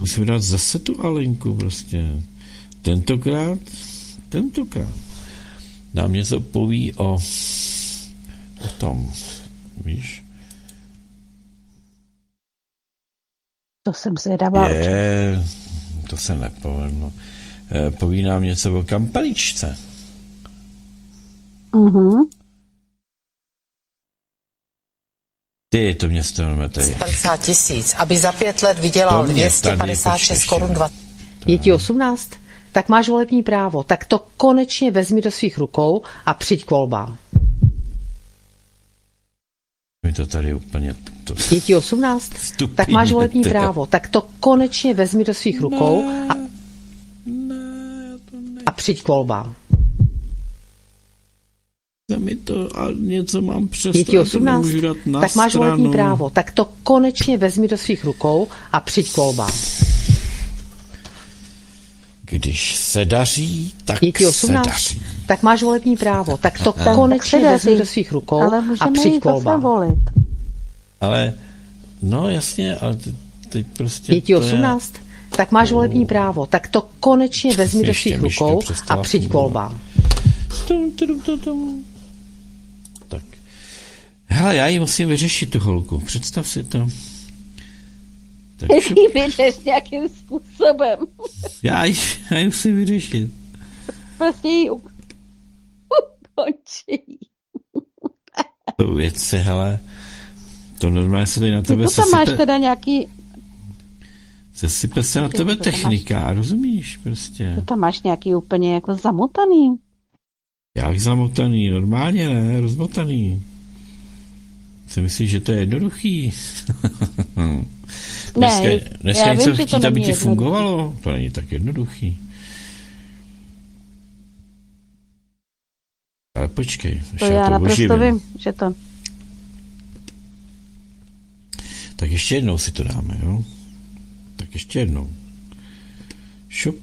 Musím dát zase tu Alenku prostě. Tentokrát nám něco poví o tom, víš? To jsem zvědavá. To se nepovedlo. Poví nám něco o kampeličce. Ty, to mě staneme tady. 50 000, aby za 5 let vydělal 256 korun 20. Je ti 18? Tak máš volební právo. Tak to konečně vezmi do svých rukou a přijď k volbám. Mi to tady úplně... Je ti 18? Tak máš volební právo. Tak to konečně vezmi do svých rukou a přijď k volbám. Mi to a něco mám přes Je ti 18? Tak máš volební právo. Tak to konečně vezmi do svých rukou a přijď k volbám. Když se daří, tak je ti 18? se daří. Tak máš volební právo. Tak to konečně vezmi do svých rukou a přijď k volbám. Ale, no jasně, ale teď prostě... Je ti 18? Tak máš volební právo. Tak to konečně vezmi do svých rukou a přijď k volbám. Tak. Hele, já ji musím vyřešit, tu holku. Představ si to. Ty vyřeš nějakým způsobem. Já ji musím vyřešit. Prostě ji ukončí. To věci, hele. To normálně se tady na tebe sesype. To tam máš teda nějaký... Sesype se na tebe technika, rozumíš prostě. To tam máš nějaký úplně jako zamotaný. Jak zamotaný? Normálně ne, rozmotaný. Si myslíš, že to je jednoduchý? Dneska něco chtít, aby ti fungovalo? To není tak jednoduchý. Ale počkej. To já naprosto vím, že to... Tak ještě jednou si to dáme, jo? Tak ještě jednou. Šup.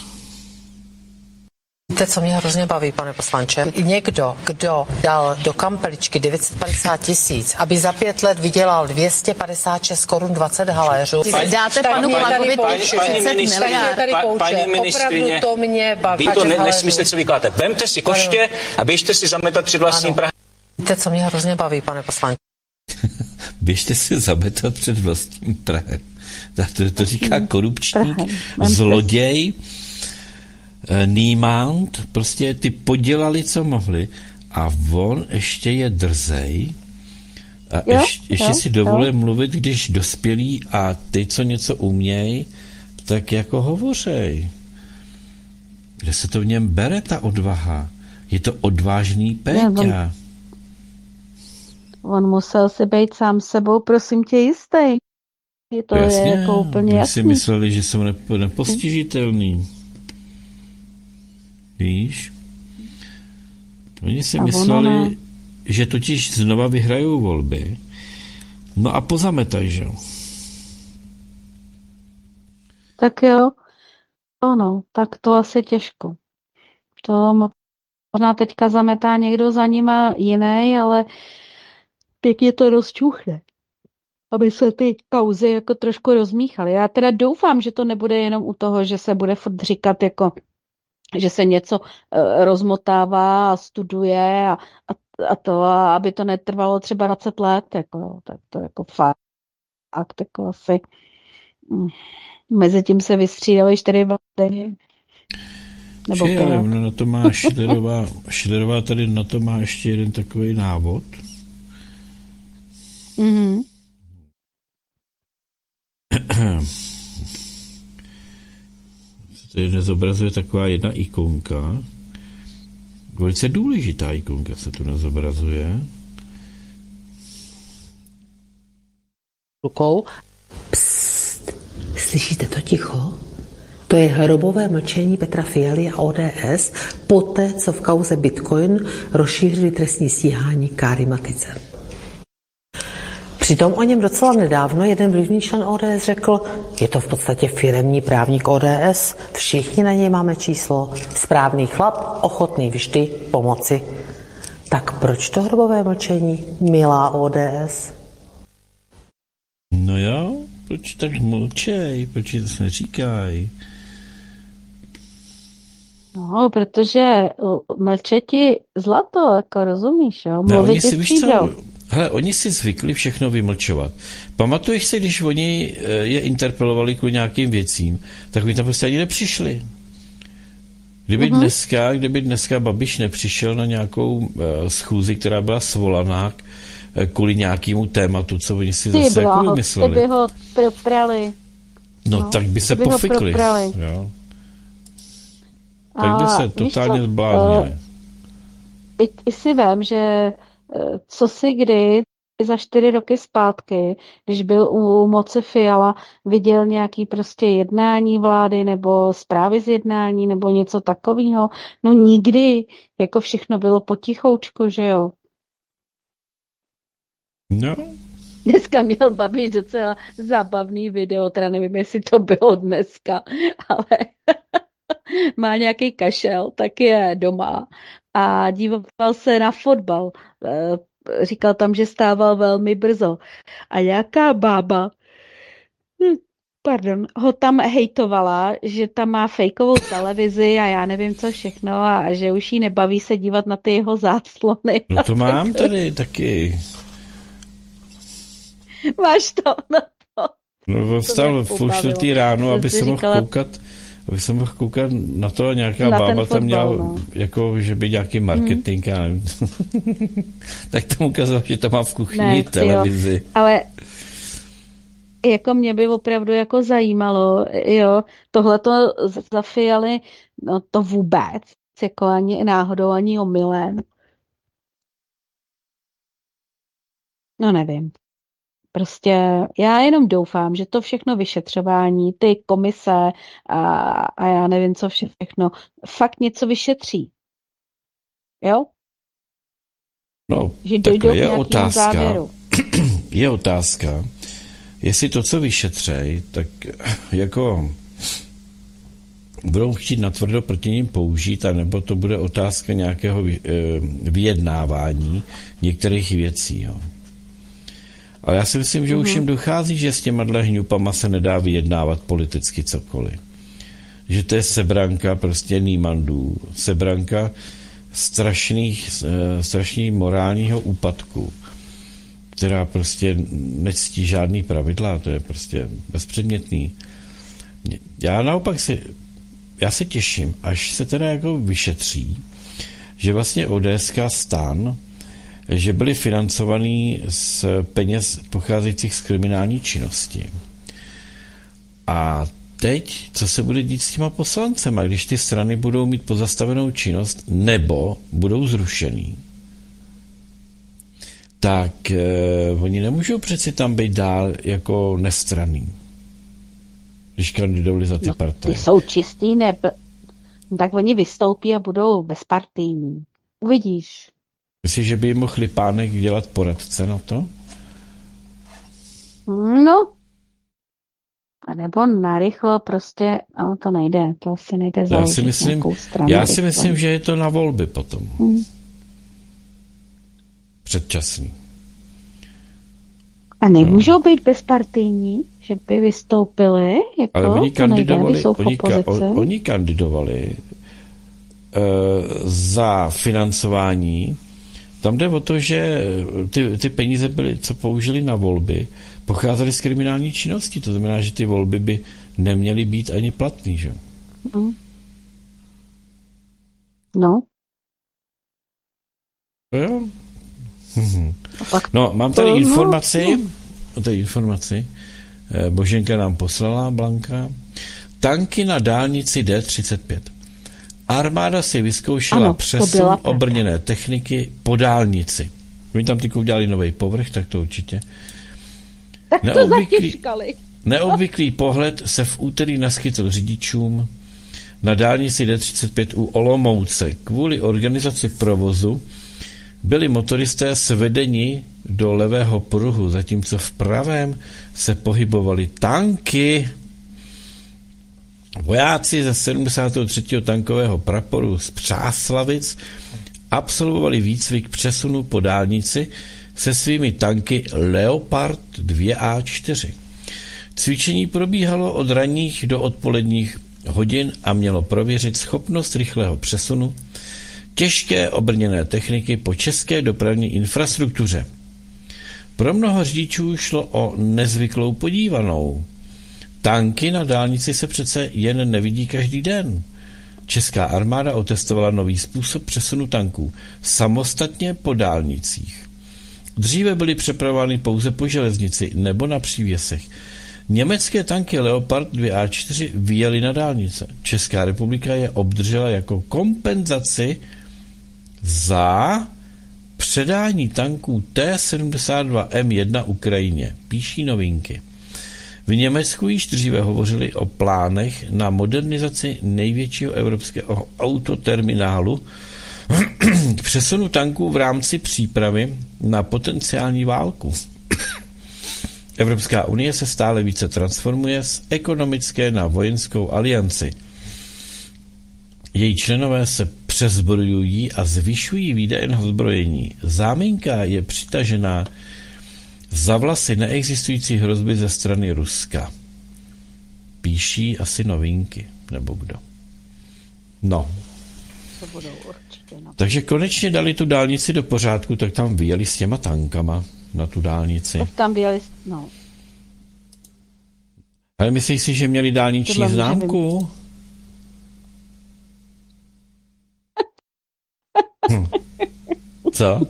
Víte, co mě hrozně baví, pane poslanče? Někdo, kdo dal do kampeličky 950 000, aby za 5 let vydělal 256 korun 20 haléřů. Dáte panu Plagovi 30 miliard. Paní ministryně, to mě baví. Vy to nesmysl, co vykládáte. Vemte si koště a běžte si zametat před vlastním Prahem. Víte, co mě hrozně baví, pane poslanče? Běžte si zametat před vlastním Prahem. To říká korupčník, zloděj, Niemand, prostě ty podělali, co mohli, a on ještě je drzej a ještě si dovoluje mluvit, když dospělí a ty, co něco uměj, tak jako hovořej. Kde se to v něm bere, ta odvaha? Je to odvážný Péťa. On musel si být sám sebou, prosím tě, jistý. To je jako úplně jasný. Si mysleli, že jsou nepostižitelný. Víš? Oni si mysleli, že totiž znova vyhrajou volby. No a pozametaj, že jo? Tak jo. Tak to asi těžko. To možná teďka zametá někdo za nima jiný, ale pěkně to rozčuchne. Aby se ty kauzy jako trošku rozmíchaly. Já teda doufám, že to nebude jenom u toho, že se bude furt říkat jako že se něco rozmotává a studuje a aby to netrvalo třeba 20 let, jako, tak to jako fakt jako asi mezi tím se vystřídali 4 vlády. Nebo na to má Schillerová tady na to má ještě jeden takový návod. Tady nezobrazuje taková jedna ikonka. Velice důležitá ikonka se tu nezobrazuje. Rukou. Psst, slyšíte to ticho? To je hrobové mlčení Petra Fialy a ODS poté, co v kauze Bitcoin rozšířili trestní stíhání Káry Matice. Přitom o něm docela nedávno jeden vlivný člen ODS řekl, je to v podstatě firemní právník ODS, všichni na něj máme číslo, správný chlap, ochotný vždy pomoci. Tak proč to hrobové mlčení, milá ODS? No jo, Proč tak mlčej? Proč to neříkají? No, protože mlčeti zlato, jako rozumíš, jo? Mluvit je střídou. Hele, oni si zvykli všechno vymlčovat. Pamatuješ si, když oni je interpelovali kvůli nějakým věcím, tak oni tam prostě ani nepřišli. Kdyby dneska Babiš nepřišel na nějakou schůzi, která byla svolaná kvůli nějakému tématu, co oni si zase jako vymysleli. Ty by ho proprali. No, tak by se pofikli. Jo. Tak by se totálně zbláznili. I si vem, že co si kdy za 4 roky zpátky, když byl u moci Fiala, viděl nějaký prostě jednání vlády nebo zprávy z jednání nebo něco takového. No nikdy, jako všechno bylo potichoučku, že jo. No. Dneska měl Babiš docela zábavný video, teda nevím, jestli to bylo dneska, ale má nějaký kašel, tak je doma a díval se na fotbal. Říkal tam, že stával velmi brzo. A nějaká bába, ho tam hejtovala, že tam má fejkovou televizi a já nevím co všechno a že už jí nebaví se dívat na ty jeho záclony. No to mám tady taky. Máš to na to. No vstal v 4:00 ráno, aby se mohl koukat na to, nějaká na bába tam měla, no. Jako, že by nějaký marketing, já nevím. Tak tomu ukázal, že to má v kuchyni televizi. Jo. Ale jako mě by opravdu jako zajímalo, jo, tohleto za Fialy, no to vůbec, jako ani náhodou, ani omylem. No nevím. Prostě já jenom doufám, že to všechno vyšetřování, ty komise a já nevím co všechno, fakt něco vyšetří. Jo? No, že dojdou je otázka, závěru. Je otázka, jestli to, co vyšetřej, tak jako budou chtít natvrdo proti ním použít, anebo to bude otázka nějakého vyjednávání některých věcí, jo. Ale já si myslím, že už jim dochází, že s těma hňupama se nedá vyjednávat politicky cokoliv. Že to je sebranka prostě nímandů, sebranka strašný morálního úpadku, která prostě nectí žádný pravidla, to je prostě bezpředmětný. Já naopak já se těším, až se teda jako vyšetří, že vlastně ODS STAN, že byly financovaný z peněz pocházejících z kriminální činnosti. A teď, co se bude dít s těma poslancema, když ty strany budou mít pozastavenou činnost nebo budou zrušený, tak oni nemůžou přeci tam být dál jako nestranný, když kandidovali za ty partaje. Ty jsou čistý, tak oni vystoupí a budou bezpartijní. Uvidíš. Myslíš, že by jim mohl Lipánek dělat poradce na to? No. A nebo narychlo prostě, ale to nejde, to asi nejde založit nějakou stranu. Já si myslím, že je to na volby potom. Předčasný. A nemůžou být bezpartijní, že by vystoupili? Jako, ale oni kandidovali, oni kandidovali za financování. Tam jde o to, že ty peníze byly, co použili na volby, pocházely z kriminální činnosti. To znamená, že ty volby by neměly být ani platný, že? No. Jo. No, mám tady informaci. Boženka nám poslala, Blanka. Tanky na dálnici D35. Armáda si vyzkoušela přesun obrněné techniky po dálnici. Oni tam teď udělali nový povrch, tak to určitě. Tak to zatěžkali. Neobvyklý pohled se v úterý naskytl řidičům na dálnici D35 u Olomouce. Kvůli organizaci provozu byli motoristé svedeni do levého pruhu, zatímco v pravém se pohybovaly tanky. Vojáci ze 73. tankového praporu z Přáslavic absolvovali výcvik přesunu po dálnici se svými tanky Leopard 2A4. Cvičení probíhalo od ranních do odpoledních hodin a mělo prověřit schopnost rychlého přesunu těžké obrněné techniky po české dopravní infrastruktuře. Pro mnoho řidičů šlo o nezvyklou podívanou. Tanky na dálnici se přece jen nevidí každý den. Česká armáda otestovala nový způsob přesunu tanků samostatně po dálnicích. Dříve byly přepravovány pouze po železnici nebo na přívěsech. Německé tanky Leopard 2A4 vyjely na dálnice. Česká republika je obdržela jako kompenzaci za předání tanků T-72M1 Ukrajině, píší Novinky. V Německu již dříve hovořili o plánech na modernizaci největšího evropského autoterminálu k přesunu tanků v rámci přípravy na potenciální válku. Evropská unie se stále více transformuje z ekonomické na vojenskou alianci. Její členové se přezbrojují a zvyšují výdaje na zbrojení. Záminka je přitažená za vlasy neexistující hrozby ze strany Ruska. Píší asi Novinky, nebo kdo. No. To budou určitě, no. Takže konečně dali tu dálnici do pořádku, tak tam vyjeli s těma tankama na tu dálnici. Tak tam byli, no. Ale myslíš si, že měli dálniční Tohle může známku? Co?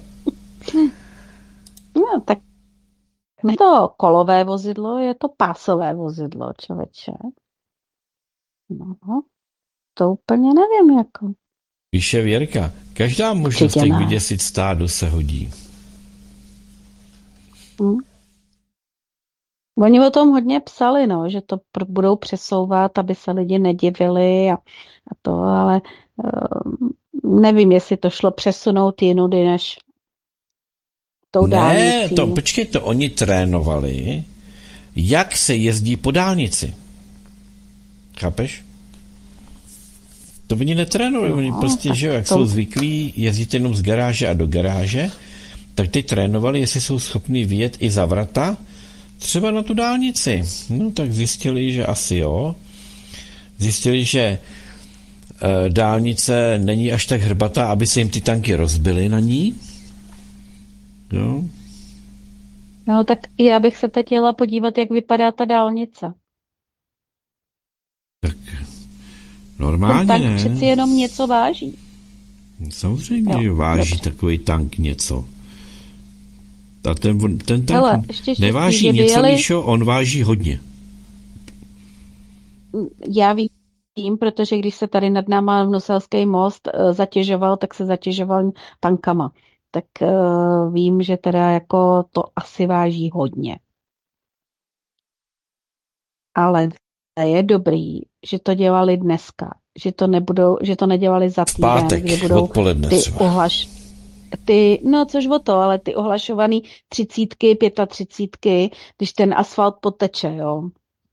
No, tak je to kolové vozidlo, je to pásové vozidlo, člověče. No, to úplně nevím, jako. Píše Věrka. Každá možnost, Určitě jak ne. vyděsit stádo, se hodí. Oni o tom hodně psali, no, že to budou přesouvat, aby se lidi nedivili a to, ale nevím, jestli to šlo přesunout jinudy než tou dálnicí. Ne, počkejte, oni trénovali, jak se jezdí po dálnici. Chápeš? To oni netrénovali, oni prostě, že jo, jak jsou zvyklí jezdit jenom z garáže a do garáže, tak teď trénovali, jestli jsou schopni vyjet i za vrata, třeba na tu dálnici. No tak zjistili, že asi jo. Zjistili, že dálnice není až tak hrbatá, aby se jim ty tanky rozbily na ní. Jo. No tak já bych se teď jela podívat, jak vypadá ta dálnice. Tak normálně, Ten tank ne? přeci jenom něco váží. Samozřejmě, že váží dobře. takový tank něco. A ten tank Hele, ještě štěstí, neváží že něco, vyjeli- Míšo, on váží hodně. Já vím, protože když se tady nad náma Vnuselský most zatěžoval, tak se zatěžoval tankama. Tak vím, že teda jako to asi váží hodně. Ale je dobrý, že to dělali dneska, že to nedělali za V týden, pátek, kdy budou odpoledne ty třeba. no což o to, ale ty ohlašovaný 30, 35, když ten asfalt poteče, jo.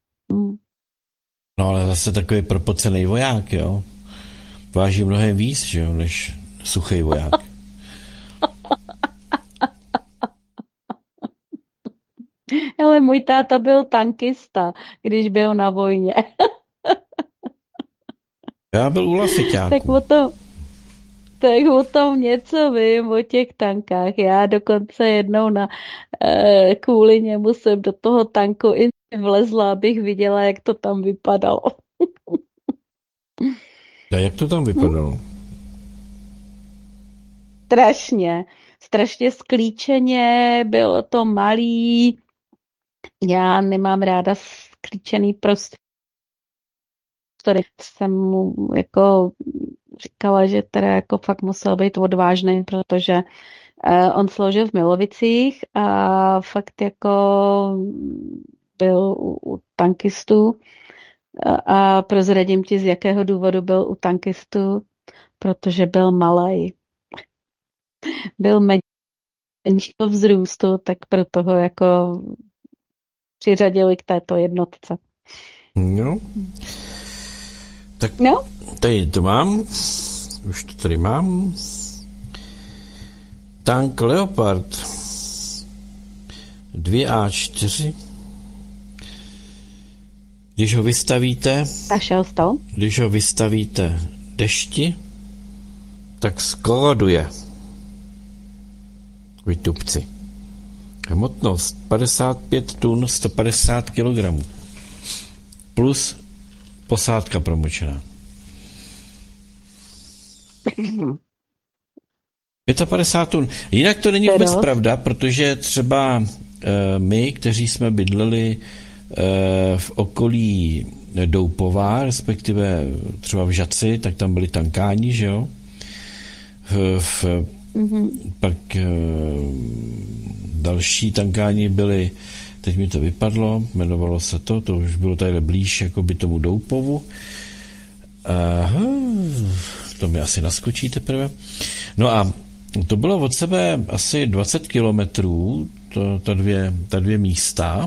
No ale zase takový propocený voják, jo. Váží mnohem víc, že jo, než suchý voják. Ale můj táta byl tankista, když byl na vojně. Já byl u lafiťáků. Tak o tom něco vím, o těch tankách. Já dokonce jednou kvůli němu jsem do toho tanku i vlezla, abych viděla, jak to tam vypadalo. A jak to tam vypadalo? Strašně sklíčeně, bylo to malý. Já nemám ráda sklíčený prostory. Jsem mu jako říkala, že teda jako fakt musel být odvážný, protože on sloužil v Milovicích a fakt jako byl u tankistů a prozradím ti, z jakého důvodu byl u tankistů, protože byl malej. Byl menšího vzrůstu, tak proto ho jako přiřadili k této jednotce. No. Tak tady to mám. Už to tady mám. Tank Leopard 2A4 Když ho vystavíte, A šel jsi to? když ho vystavíte dešti, tak skladuje vytupci. Hmotnost 55 tun 150 kg. Plus posádka promočená. 55 tun. Jinak to není vůbec pravda, protože třeba my, kteří jsme bydleli v okolí Doupova, respektive třeba v Žaci, tak tam byly tankáni, že jo? Pak další tankáni byly, teď mi to vypadlo, jmenovalo se to už bylo tady blíž jakoby tomu Doupovu. To mi asi naskočí teprve. No a to bylo od sebe asi 20 kilometrů, ta dvě místa,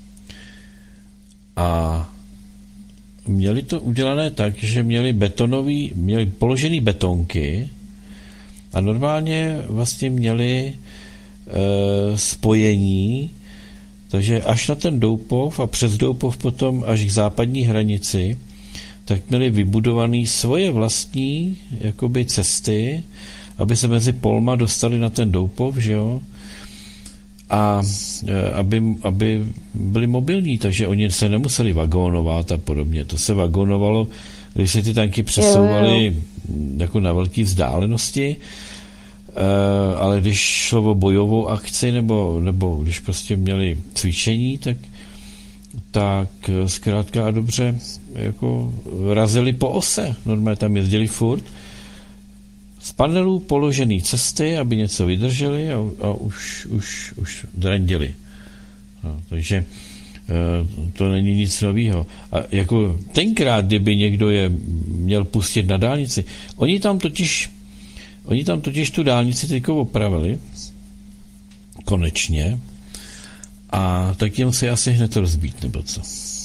a měli to udělané tak, že měli položený betonky a normálně vlastně měli spojení, takže až na ten Doupov a přes Doupov potom až k západní hranici, tak měli vybudované svoje vlastní jakoby cesty, aby se mezi polma dostali na ten Doupov, že jo? A aby byli mobilní, takže oni se nemuseli vagónovat a podobně. To se vagónovalo, když se ty tanky přesouvaly jako na velké vzdálenosti, ale když šlo o bojovou akci nebo když prostě měli cvičení, tak zkrátka a dobře jako razili po ose. Normálně tam jezdili furt. Z panelů položený cesty, aby něco vydrželi a už drandili. No, takže to není nic nového. A jako tenkrát, kdyby někdo je měl pustit na dálnici, oni tam totiž tu dálnici teďko opravili, konečně, a tak jim se asi hned rozbít, nebo co?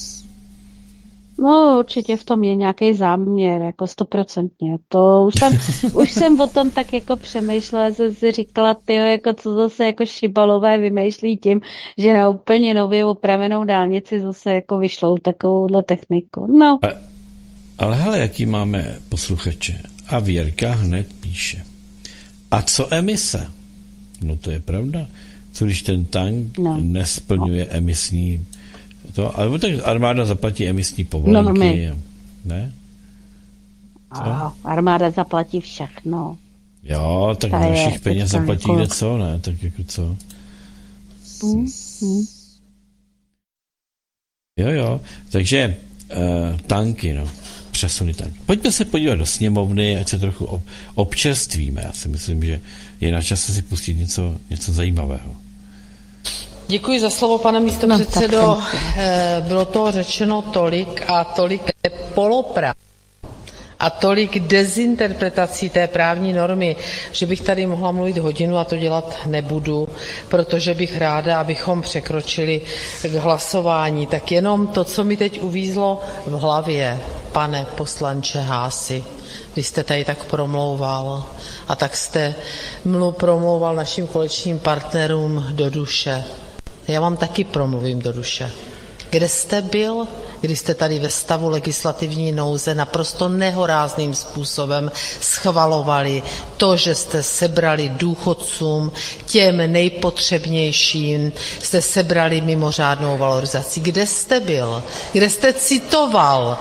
No, určitě v tom je nějaký záměr, jako 100%. To už jsem o tom tak jako přemýšlela, jsem si říkala, tyjo, jako co zase jako šibalové vymýšlí tím, že na úplně nově opravenou dálnici zase jako vyšlou takovouhle techniku. No. Ale hele, jaký máme posluchače. A Věrka hned píše. A co emise? No to je pravda. Co když ten tank nesplňuje emisní ale tak armáda zaplatí emisní povolenky, ne? Armáda zaplatí všechno. Jo, tak našich peněz zaplatí kde co, ne? Tak jako co? Jo, takže tanky, přesuny tanky. Pojďme se podívat do sněmovny, ať se trochu občerstvíme. Já si myslím, že je na čase si pustit něco zajímavého. Děkuji za slovo, pane místopředsedo. Bylo toho řečeno tolik a tolik polopravd a tolik dezinterpretací té právní normy, že bych tady mohla mluvit hodinu a to dělat nebudu, protože bych ráda, abychom překročili k hlasování. Tak jenom to, co mi teď uvízlo v hlavě, pane poslanče Haasi, když jste tady tak promlouval a tak jste promlouval našim koaličním partnerům do duše. Já vám taky promluvím do duše. Kde jste byl, když jste tady ve stavu legislativní nouze naprosto nehorázným způsobem schvalovali to, že jste sebrali důchodcům, těm nejpotřebnějším, jste sebrali mimořádnou valorizaci? Kde jste byl? Kde jste citoval?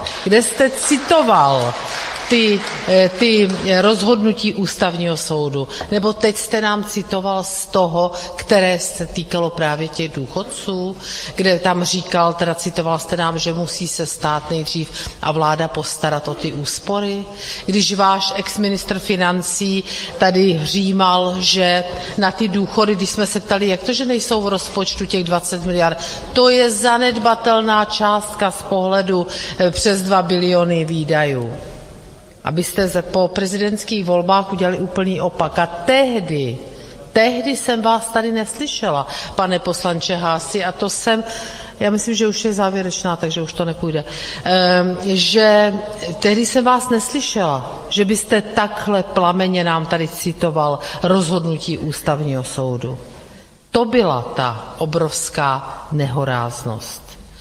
Ty rozhodnutí ústavního soudu? Nebo teď jste nám citoval z toho, které se týkalo právě těch důchodců, kde tam říkal, teda citoval jste nám, že musí se stát nejdřív a vláda postarat o ty úspory? Když váš exministr financí tady hřímal, že na ty důchody, když jsme se ptali, jak to, že nejsou v rozpočtu těch 20 miliard, to je zanedbatelná částka z pohledu přes 2 biliony výdajů. Abyste po prezidentských volbách udělali úplný opak. A tehdy jsem vás tady neslyšela, pane poslanče Haasi, a to já myslím, že už je závěrečná, takže už to nepůjde, že tehdy jsem vás neslyšela, že byste takhle plamenně nám tady citoval rozhodnutí ústavního soudu. To byla ta obrovská nehoráznost.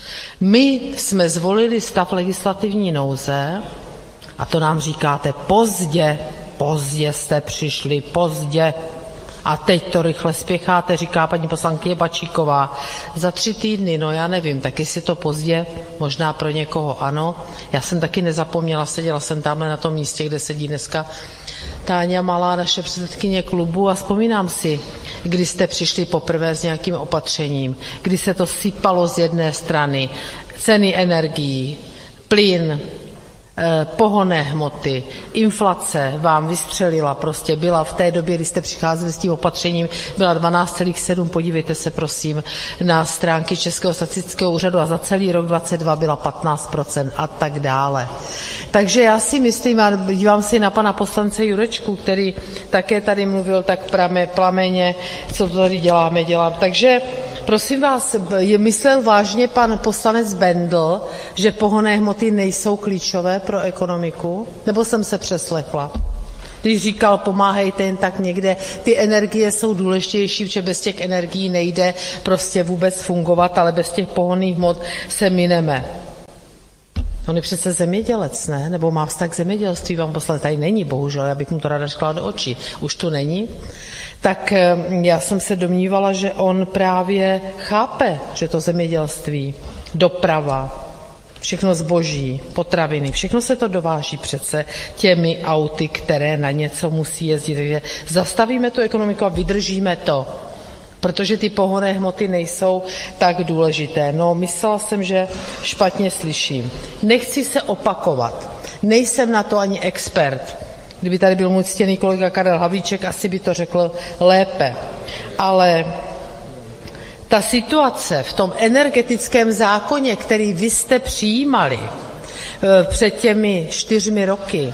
My jsme zvolili stav legislativní nouze a to nám říkáte pozdě jste přišli, pozdě. A teď to rychle spěcháte, říká paní poslankyně Bačíková. Za 3 týdny, no já nevím, tak jestli to pozdě, možná pro někoho ano. Já jsem taky nezapomněla, seděla jsem tamhle na tom místě, kde sedí dneska Táňa Malá, naše předsedkyně klubu, a vzpomínám si, kdy jste přišli poprvé s nějakým opatřením, kdy se to sypalo z jedné strany, ceny energií, plyn, pohonné hmoty, inflace vám vystřelila, prostě byla v té době, kdy jste přicházeli s tím opatřením, byla 12,7, podívejte se prosím na stránky Českého statistického úřadu a za celý rok 2022 byla 15% a tak dále. Takže já si myslím, a dívám se na pana poslance Jurečku, který také tady mluvil tak plamenně, co to tady děláme. Takže prosím vás, myslel vážně pan poslanec Bendl, že pohonné hmoty nejsou klíčové pro ekonomiku? Nebo jsem se přeslechla? Když říkal, pomáhejte jen tak někde, ty energie jsou důležitější, protože bez těch energií nejde prostě vůbec fungovat, ale bez těch pohonných hmot se mineme. On je přece zemědělec, ne? Nebo má vztah k zemědělství, vám poslanec tady není, bohužel, já bych mu to ráda řekla do očí. Už tu není. Tak já jsem se domnívala, že on právě chápe, že to zemědělství, doprava, všechno zboží, potraviny, všechno se to dováží přece těmi auty, které na něco musí jezdit. Takže zastavíme tu ekonomiku a vydržíme to, protože ty pohonné hmoty nejsou tak důležité. No, myslela jsem, že špatně slyším. Nechci se opakovat, nejsem na to ani expert. Kdyby tady byl můj ctěný kolega Karel Havlíček, asi by to řekl lépe. Ale ta situace v tom energetickém zákoně, který vy jste přijímali před těmi 4 roky,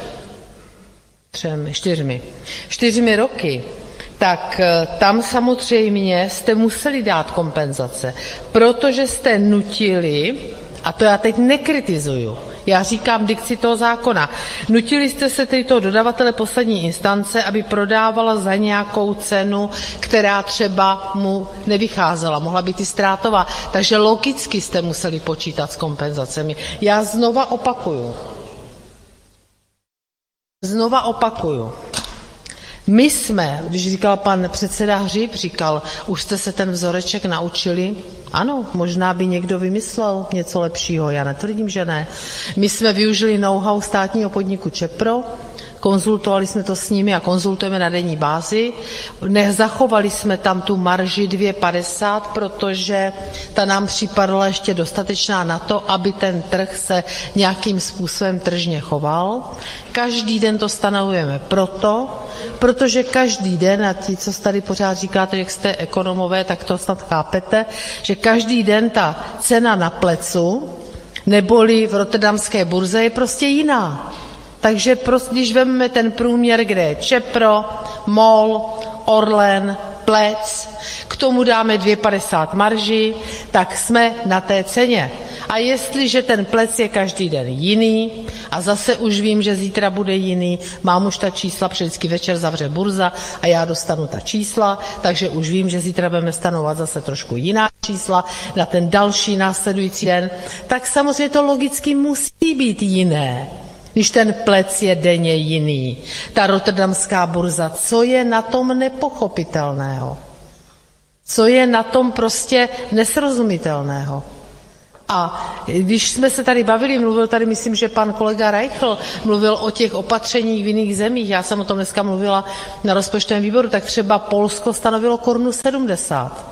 tak tam samozřejmě jste museli dát kompenzace, protože jste nutili, a to já teď nekritizuju, já říkám dikci toho zákona. Nutili jste se tedy toho dodavatele poslední instance, aby prodávala za nějakou cenu, která třeba mu nevycházela, mohla být i ztrátová. Takže logicky jste museli počítat s kompenzacemi. Já znova opakuju. My jsme, když říkal pan předseda Hřib, říkal, už jste se ten vzoreček naučili. Ano, možná by někdo vymyslel něco lepšího, já netvrdím, že ne. My jsme využili know-how státního podniku ČEPRO, konzultovali jsme to s nimi a konzultujeme na denní bázi. Nezachovali jsme tam tu marži 2,50, protože ta nám připadala ještě dostatečná na to, aby ten trh se nějakým způsobem tržně choval. Každý den to stanovujeme protože každý den, a ti, co tady pořád říkáte, jak jste ekonomové, tak to snad chápete, že každý den ta cena na plecu, neboli v rotterdamské burze, je prostě jiná. Takže když vezmeme ten průměr, kde je ČEPRO, MOL, Orlen, Plec, k tomu dáme 2,50 marži, tak jsme na té ceně. A jestliže ten Plec je každý den jiný, a zase už vím, že zítra bude jiný, mám už ta čísla, protože vždycky večer zavře burza a já dostanu ta čísla, takže už vím, že zítra budeme stanovat zase trošku jiná čísla na ten další následující den, tak samozřejmě to logicky musí být jiné. Když ten Plec je denně jiný, ta rotterdamská burza, co je na tom nepochopitelného? Co je na tom prostě nesrozumitelného? A když jsme se tady bavili, mluvil tady, myslím, že pan kolega Reichl mluvil o těch opatřeních v jiných zemích, já jsem o tom dneska mluvila na rozpočtovém výboru, tak třeba Polsko stanovilo 1,70 Kč.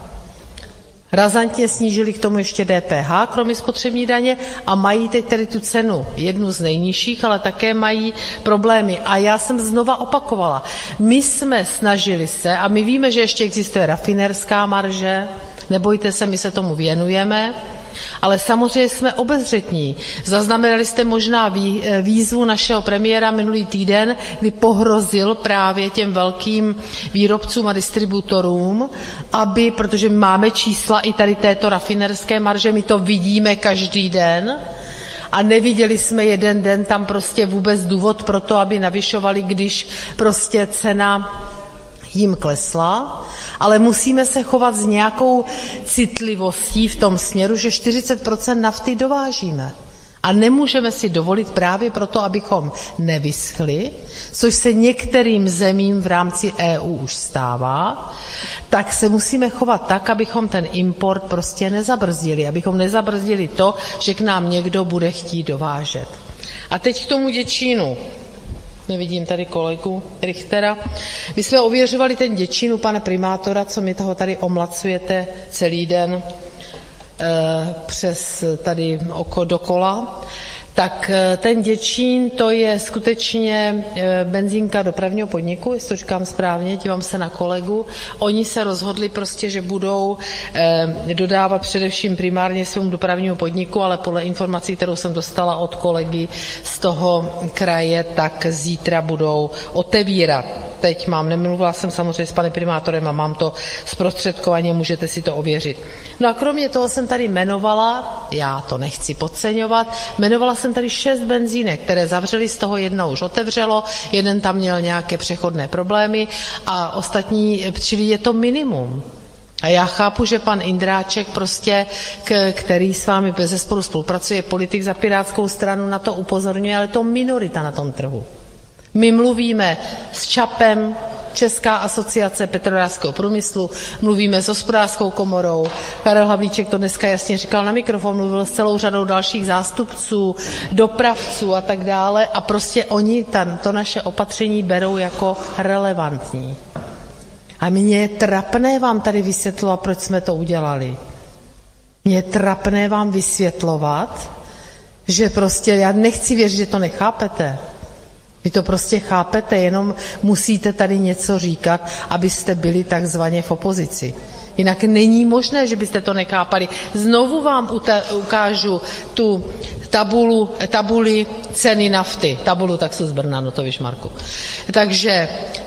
Razantně snížili k tomu ještě DPH, kromě spotřební daně, a mají teď tedy tu cenu jednu z nejnižších, ale také mají problémy. A já jsem znova opakovala, my jsme snažili se, a my víme, že ještě existuje rafinérská marže, nebojte se, my se tomu věnujeme, ale samozřejmě jsme obezřetní. Zaznamenali jste možná výzvu našeho premiéra minulý týden, kdy pohrozil právě těm velkým výrobcům a distributorům, protože máme čísla i tady této rafinerské marže, my to vidíme každý den, a neviděli jsme jeden den tam prostě vůbec důvod pro to, aby navyšovali, když prostě cena jim klesla, ale musíme se chovat s nějakou citlivostí v tom směru, že 40% nafty dovážíme. A nemůžeme si dovolit právě proto, abychom nevyschli, což se některým zemím v rámci EU už stává, tak se musíme chovat tak, abychom ten import prostě nezabrzdili, abychom nezabrzdili to, že k nám někdo bude chtít dovážet. A teď k tomu Děčínu. Nevidím tady kolegu Richtera. My jsme ověřovali ten Děčín u pana primátora, co mi toho tady omlacujete celý den přes tady dokola. Tak ten Děčín, to je skutečně benzínka dopravního podniku, jestli to říkám správně, dívám se na kolegu. Oni se rozhodli prostě, že budou dodávat především primárně svému dopravnímu podniku, ale podle informací, kterou jsem dostala od kolegy z toho kraje, tak zítra budou otevírat. Teď nemluvila jsem samozřejmě s panem primátorem a mám to zprostředkovaně, můžete si to ověřit. No a kromě toho jsem tady jmenovala, já to nechci podceňovat, jmenovala jsem tady 6 benzínek, které zavřely, z toho jedno už otevřelo, jeden tam měl nějaké přechodné problémy a ostatní, čili je to minimum. A já chápu, že pan Indráček prostě, který s vámi bezesporu spolupracuje, politik za Pirátskou stranu, na to upozorňuje, ale to minorita na tom trhu. My mluvíme s ČAPem, Česká asociace petrolejářského průmyslu, mluvíme s Hospodářskou komorou, Karel Havlíček to dneska jasně říkal na mikrofon, mluvil s celou řadou dalších zástupců, dopravců a tak dále a prostě oni to naše opatření berou jako relevantní. A mně je trapné vám tady vysvětlovat, proč jsme to udělali. Mně je trapné vám vysvětlovat, že prostě já nechci věřit, že to nechápete. Vy to prostě chápete, jenom musíte tady něco říkat, abyste byli takzvaně v opozici. Jinak není možné, že byste to nechápali. Znovu vám ukážu tu tabuli ceny nafty. Tabulu tak jsou z Brna, no to víš, Marku. Takže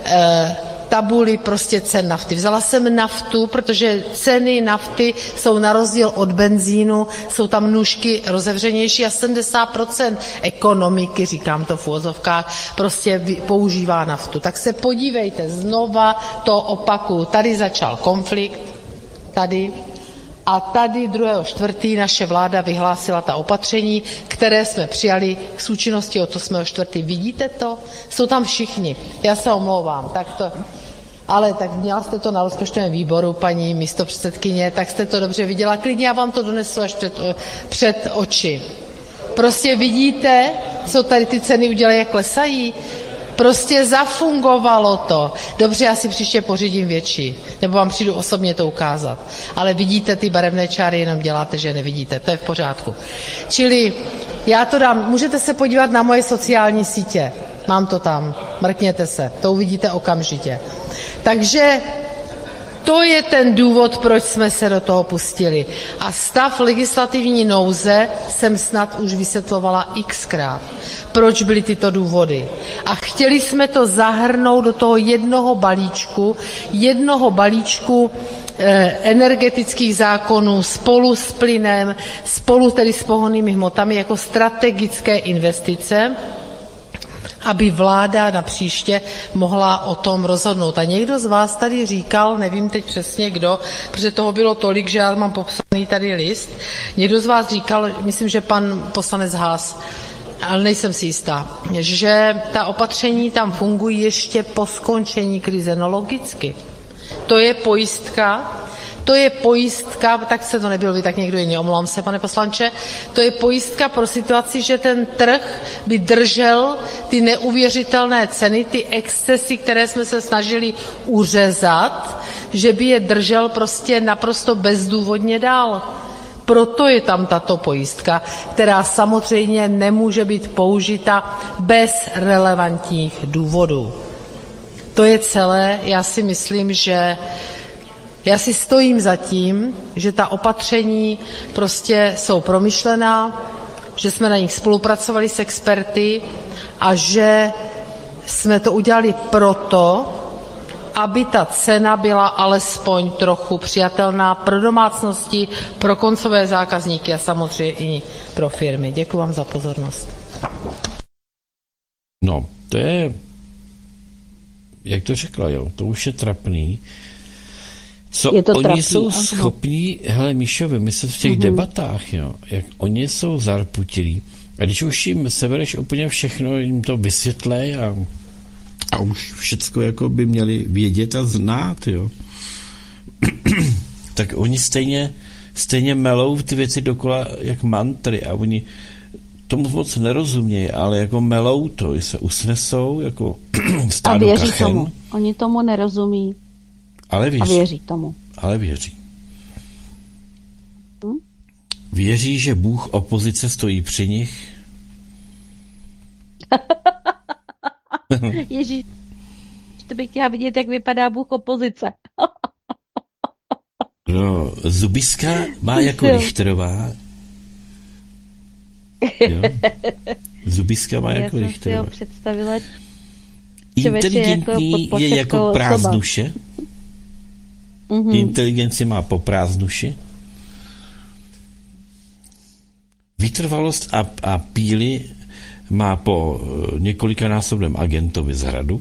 tabuli prostě cen nafty. Vzala jsem naftu, protože ceny nafty jsou na rozdíl od benzínu, jsou tam nůžky rozevřenější a 70% ekonomiky, říkám to v uvozovkách, prostě používá naftu. Tak se podívejte, znova to opakuju. Tady začal konflikt, tady. A tady 2.4. naše vláda vyhlásila ta opatření, které jsme přijali s účinností od 8.4. Vidíte to? Jsou tam všichni. Já se omlouvám. Ale tak měla jste to na rozpočtovém výboru, paní místopředsedkyně, tak jste to dobře viděla. Klidně já vám to donesu až před oči. Prostě vidíte, co tady ty ceny udělají, jak klesají? Prostě zafungovalo to. Dobře, já si příště pořídím větší, nebo vám přijdu osobně to ukázat. Ale vidíte ty barevné čáry, jenom děláte, že nevidíte. To je v pořádku. Čili já to dám, můžete se podívat na moje sociální sítě. Mám to tam, mrkněte se, to uvidíte okamžitě. Takže to je ten důvod, proč jsme se do toho pustili. A stav legislativní nouze jsem snad už vysvětlovala xkrát, proč byly tyto důvody. A chtěli jsme to zahrnout do toho jednoho balíčku energetických zákonů spolu s plynem, spolu tedy s pohonnými hmotami jako strategické investice, aby vláda na příště mohla o tom rozhodnout. A někdo z vás tady říkal, nevím teď přesně kdo, protože toho bylo tolik, že já mám popsaný tady list, někdo z vás říkal, myslím, že pan poslanec Haas, ale nejsem si jistá, že ta opatření tam fungují ještě po skončení krize. No logicky. To je pojistka, tak se to nebyl vy, tak někdo jiný, omlouvám se, pane poslanče, to je pojistka pro situaci, že ten trh by držel ty neuvěřitelné ceny, ty excesy, které jsme se snažili uřezat, že by je držel prostě naprosto bezdůvodně dál. Proto je tam tato pojistka, která samozřejmě nemůže být použita bez relevantních důvodů. To je celé, já si myslím, že já si stojím za tím, že ta opatření prostě jsou promyšlená, že jsme na nich spolupracovali s experty a že jsme to udělali proto, aby ta cena byla alespoň trochu přijatelná pro domácnosti, pro koncové zákazníky a samozřejmě i pro firmy. Děkuji vám za pozornost. No, to je jak to řekla, jo, to už je trapný. Co Je to oni trapný, jsou ano. schopní, hele Míšo, vymyslet v těch debatách, jo, jak oni jsou zarputilí. A když už jim sebereš úplně všechno, jim to vysvětlej a už všecko jako by měli vědět a znát, jo. Tak oni stejně melou ty věci dokola jak mantry a oni tomu moc nerozumějí, ale jako melou to, se usnesou jako A stádo věří kachem, tomu. Oni tomu nerozumí ale a věří. věří tomu. Ale věří. Věří, že Bůh opozice stojí při nich. Ježíš, to bych chtěla vidět, jak vypadá Bůh opozice. No, Zubiska má jako Jo. Richterová. Jo? Zubiska má Já jako jsem si ho Richterová. představila. člověče Inteligentní jako je jako osoba. prázdnuše. Inteligenci má po prázdnuši. Vytrvalost a píly má po několikanásobném agentovi z hradu.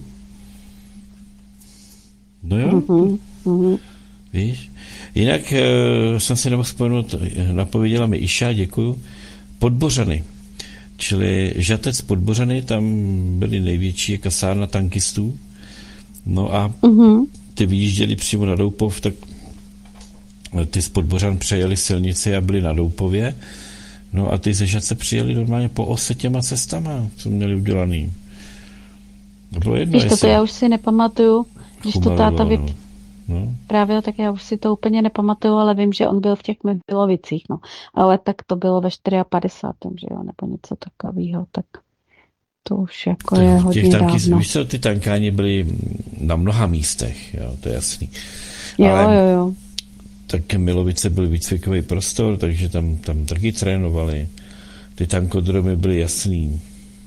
No jo, víš. Jinak jsem si nemohl vzpomenout, napověděla mi Iša, děkuju, Podbořany. Čili Žatec Podbořany, tam byly největší kasárna tankistů. No a ty vyjížděli přímo na Doupov, tak ty z Podbořan přejeli silnici a byli na Doupově. No a ty ze Žatce přijeli normálně po ose těma cestama, co měli udělaný. To bylo jedno, Víš, to já už si nepamatuju, když to táta no. právě, tak já už si to úplně nepamatuju, ale vím, že on byl v těch Milovicích, no. Ale tak to bylo ve 54. že jo, nebo něco takového, tak to už jako je hodně dávno. Víš co, ty tankáni byly na mnoha místech, jo, to je jasný. Jo. Tak Milovice byl výcvikový prostor, takže tam taky trénovali. Ty tankodromy byly jasný.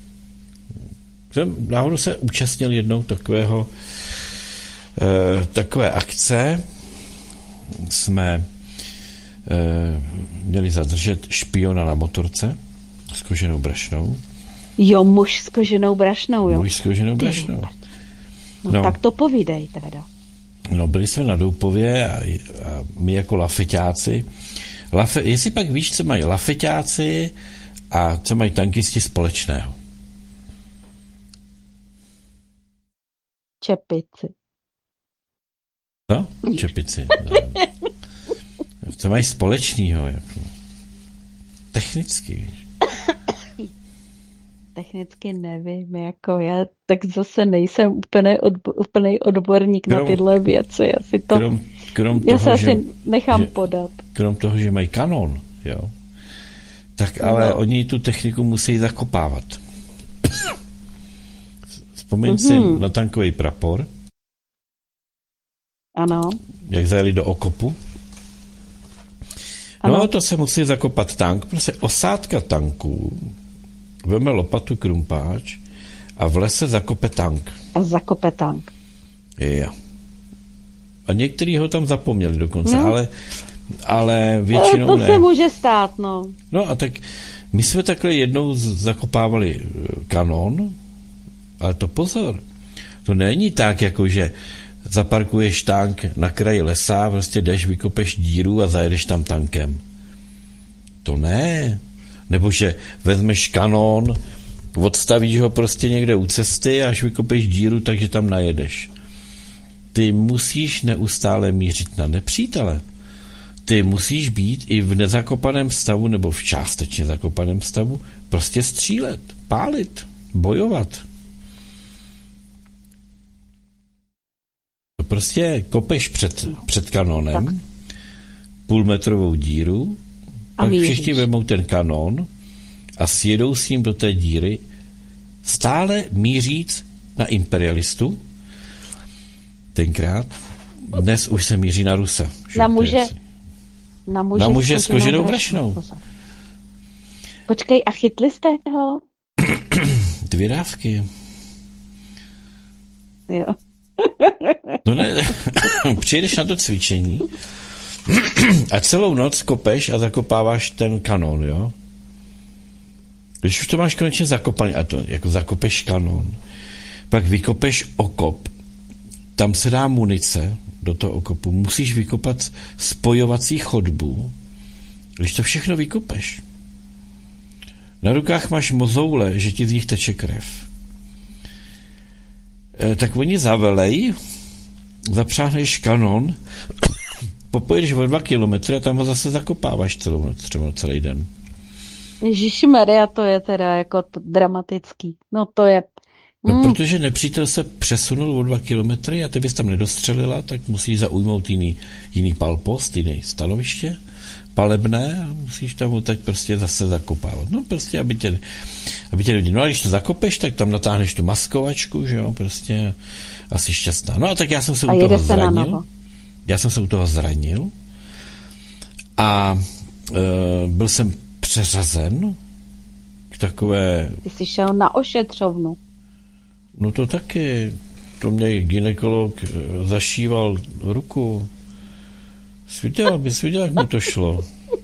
Náhodou se účastnil jednou takové akce. Jsme měli zadržet špiona na motorce s koženou brašnou. Jo, muž s koženou brašnou, jo. Muž s koženou brašnou. No tak to povídej teda. No, byli jsme na Doupově a my jako lafeťáci. Jestli pak víš, co mají lafeťáci a co mají tankisti společného? Čepici. No, čepici. No. Co mají společného? Jako? Technicky, víš. Technicky nevím, jako já tak zase nejsem úplný odborník na tyhle věci. Já si to, krom já toho, se asi nechám podat. Krom toho, že mají kanon, jo, tak ale oni tu techniku musí zakopávat. Vzpomeň si na tankový prapor. Ano. Jak zajeli do okopu. No, Ano. to se musí zakopat tank. Prostě osádka tanků veme lopatu krumpáč a v lese zakope tank. A zakope tank. Jo. A některý ho tam zapomněli dokonce, ale většinou to ne. se může stát, no. No a tak my jsme takhle jednou zakopávali kanon, ale to pozor. To není tak, jako že zaparkuješ tank na kraji lesa, prostě jdeš, vykopeš díru a zajedeš tam tankem. To ne. Nebo že vezmeš kanon, odstavíš ho prostě někde u cesty a až vykopeš díru, takže tam najedeš. Ty musíš neustále mířit na nepřítele. Ty musíš být i v nezakopaném stavu nebo v částečně zakopaném stavu prostě střílet, pálit, bojovat. To prostě kopeš před kanonem, tak. Půlmetrovou díru, a pak všichni vemou ten kanon a sjedou s ním do té díry, stále míříc na imperialistu. Tenkrát, dnes už se míří na Rusa. Na muže s koženou brašnou. Počkej, a chytli jste ho? 2 dávky. Jo. No ne, přijedeš na to cvičení a celou noc kopeš a zakopáváš ten kanon, jo? Když už to máš konečně zakopaný, a to jako zakopeš kanon, pak vykopeš okop tam se dá munice do toho okopu, musíš vykopat spojovací chodbu, když to všechno vykopeš. Na rukách máš mozoule, že ti z nich teče krev. Tak oni zavelej, zapřáhneš kanon, popojedeš o 2 kilometry a tam ho zase zakopáváš celou noc, třeba celý den. Ježišmarja, to je teda jako dramatický. No to je... No, protože nepřítel se přesunul o 2 kilometry a ty bys tam nedostřelila, tak musíš zaujmout jiný palpost, jiný stanoviště, palebné a musíš tam teď prostě zase zakopávat. No prostě, aby tě lidi... No a když to zakopeš, tak tam natáhneš tu maskovačku, že jo, prostě asi šťastná. No a tak já jsem se u toho zranil. Já jsem se u toho zranil a byl jsem přeřazen k takové... Ty jsi šel na ošetřovnu. No to taky. To mě gynekolog zašíval ruku. Viděl, jak mu to šlo.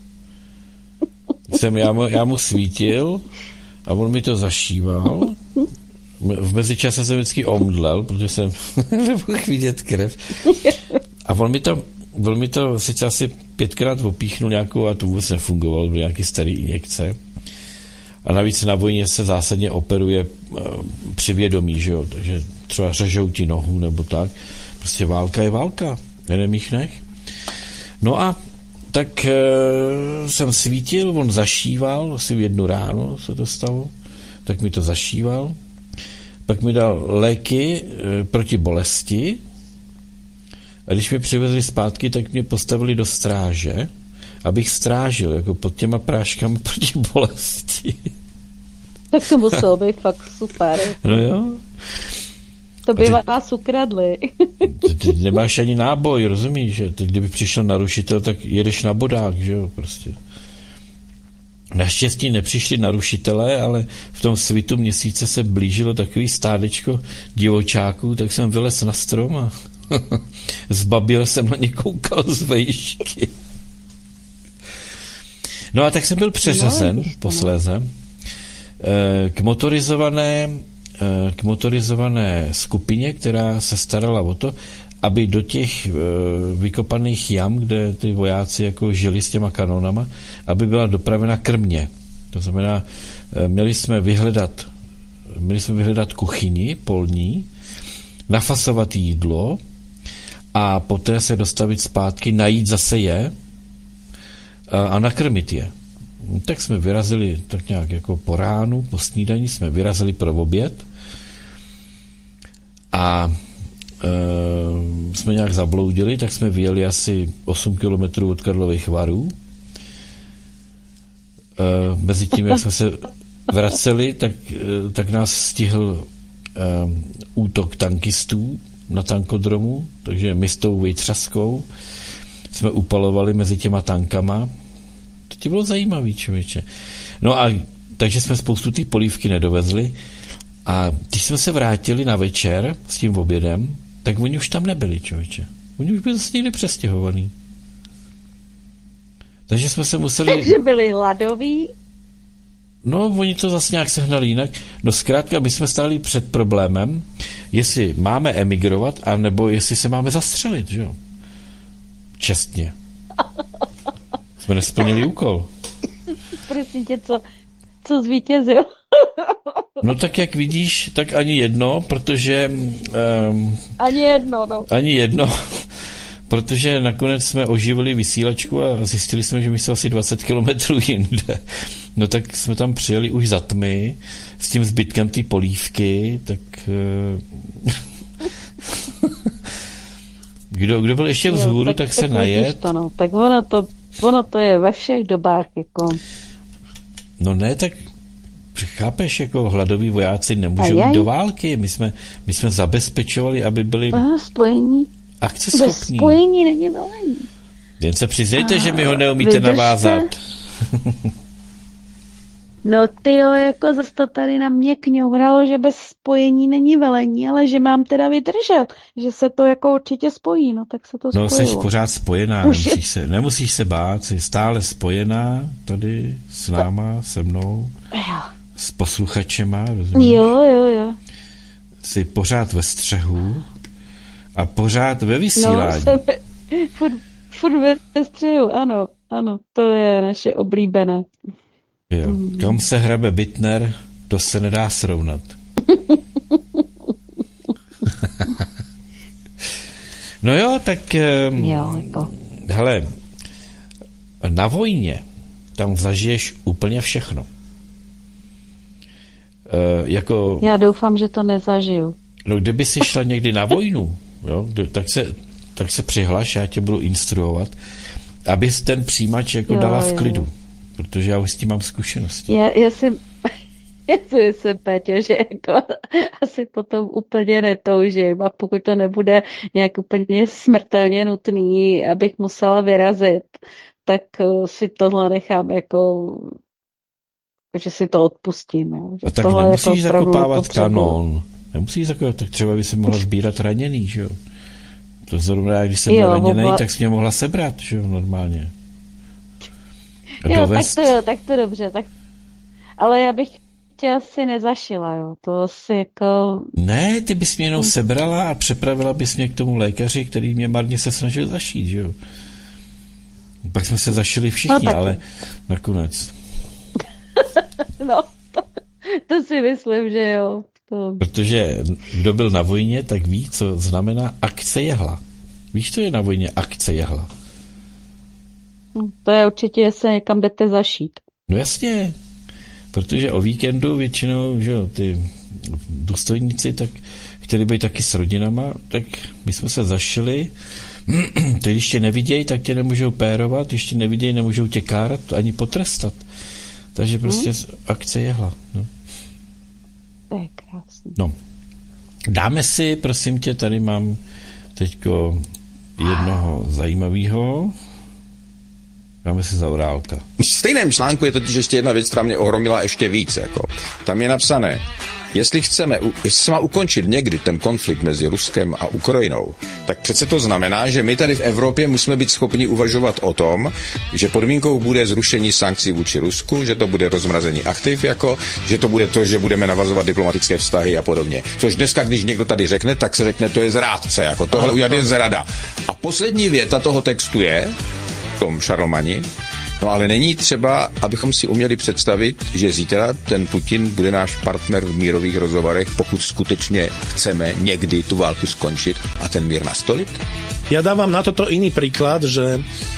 Já mu svítil a on mi to zašíval. V mezičase jsem vždycky omdlel, protože jsem nemohl vidět krev. A on mi to sice asi 5krát opíchnul nějakou a to vůbec nefungovalo, byly nějaký starý injekce. A navíc na vojně se zásadně operuje při vědomí, že jo, takže třeba řežou ti nohu nebo tak. Prostě válka je válka, nenemích nech. No a tak jsem svítil, on zašíval, asi v 1 ráno se to stalo, tak mi to zašíval. Pak mi dal léky proti bolesti a když mě přivezli zpátky, tak mě postavili do stráže, abych strážil jako pod těma práškami proti bolesti. Tak to muselo být fakt super. No jo. To by vás ukradli. Ty nemáš ani náboj, rozumíš? Že? Teď, kdyby přišel narušitel, tak jedeš na bodák, že jo, prostě. Naštěstí nepřišli narušitelé, ale v tom svitu měsíce se blížilo takový stádečko divočáků, tak jsem vylez na strom a zbabil jsem na ně koukal z vejšky. No a tak jsem byl přeřazen posléze k motorizované skupině, která se starala o to, aby do těch vykopaných jam, kde ty vojáci jako žili s těma kanonama, aby byla dopravena krmě. To znamená, měli jsme vyhledat kuchyni polní, nafasovat jídlo a poté se dostavit zpátky, najít zase je a nakrmit je. Tak jsme vyrazili tak nějak jako po ránu, po snídani jsme vyrazili pro oběd a jsme nějak zabloudili, tak jsme vyjeli asi 8 kilometrů od Karlových Varů. Mezi tím, jak jsme se vraceli, tak nás stihl útok tankistů na tankodromu, takže my s tou vejtřaskou jsme upalovali mezi těma tankama. To bylo zajímavý, člověče. No a takže jsme spoustu té polívky nedovezli a když jsme se vrátili na večer s tím obědem, tak oni už tam nebyli, člověče. Oni už byli zase někde přestěhovaný. Takže jsme se museli... Takže byli hladoví? No, oni to zase nějak sehnali jinak. No zkrátka, my jsme stáli před problémem, jestli máme emigrovat, anebo jestli se máme zastřelit, že jo? Čestně. Jsme nesplnili úkol. Prosím tě, co zvítězil? No tak jak vidíš, tak ani jedno, protože... Ani jedno, no. Ani jedno, protože nakonec jsme oživili vysílačku a zjistili jsme, že my jsme asi 20 kilometrů jinde. No tak jsme tam přijeli už za tmy s tím zbytkem té polívky, tak... Kdo byl ještě vzhůru, tak se najet. To, no. Tak ono to je ve všech dobách, jako... No ne, tak chápeš, jako hladoví vojáci nemůžou jít do války. My jsme zabezpečovali, aby byli spojení. akceschopní. Bez spojení není velení. Jen se přiznejte, že mi ho neumíte navázat. No tyjo, jako zase to tady na mě kňouralo, že bez spojení není velení, ale že mám teda vydržet, že se to jako určitě spojí, no tak se to spojilo. No jsi pořád spojená, nemusíš se bát, jsi stále spojená tady s náma, se mnou, s posluchačema, rozumíš? Jo. Jsi pořád ve střehu A pořád ve No, vysílání. furt ve střihu, ano, to je naše oblíbené. Jo. Kam se hrabe Bittner, to se nedá srovnat. No jo, tak Jo, jako. hele, na vojně tam zažiješ úplně všechno. Jako, Já doufám, že to nezažiju. no kdyby si šla někdy na vojnu, jo, tak se přihlaš, já tě budu instruovat, abys ten přijímač jako dala v klidu, protože já už s tím mám zkušenosti. Já si myslím, Péťo, že jako asi potom úplně netoužím a pokud to nebude nějak úplně smrtelně nutný, abych musela vyrazit, tak si tohle nechám jako, že si to odpustím. Jo. A tak Tohle nemusíš jako opravdu zakopávat potřebuju. kanon. Nemusíš zakopávat, tak třeba by se mohla sbírat raněný, že jo. To zrovna, když jsem byl raněný, tak jsi mě mohla sebrat, že jo, normálně. A Jo, dovést. tak to dobře, tak. Ale já bych tě asi nezašila, jo. To asi jako. Ne, ty bys mě jenom sebrala a přepravila bys mě k tomu lékaři, který mě marně se snažil zašít, že jo. Pak jsme se zašili všichni, No, ale nakonec. No, to si myslím, že jo. To. Protože kdo byl na vojně, tak ví, co znamená akce jehla. Víš, co je na vojně akce jehla? To je určitě, že se někam jdete zašít. No jasně, protože o víkendu většinou, že jo, ty důstojníci, tak chtěli být taky s rodinama, tak my jsme se zašili, ty když tě nevidějí, tak tě nemůžou pérovat, když tě nevidějí, nemůžou tě kárat, ani potrestat. Takže prostě akce jehla. No. To je krásný. No. Dáme si, prosím tě, tady mám teďko jednoho zajímavého. Dáme si Zaorálka. V stejném článku je totiž ještě jedna věc, která mě ohromila ještě víc. Jako. Tam je napsané, jestli se má ukončit někdy ten konflikt mezi Ruskem a Ukrajinou, tak přece to znamená, že my tady v Evropě musíme být schopni uvažovat o tom, že podmínkou bude zrušení sankcí vůči Rusku, že to bude rozmrazení aktiv, jako, že to bude to, že budeme navazovat diplomatické vztahy a podobně. Což dneska, když někdo tady řekne, tak se řekne, to je zrádce, jako tohle udělat je zrada. A poslední věta toho textu je, v tom Šarlmani, no ale není třeba, abychom si uměli představit, že zítra ten Putin bude náš partner v mírových rozhovorech, pokud skutečně chceme někdy tu válku skončit a ten mír nastolit? Ja dávam na toto iný príklad, že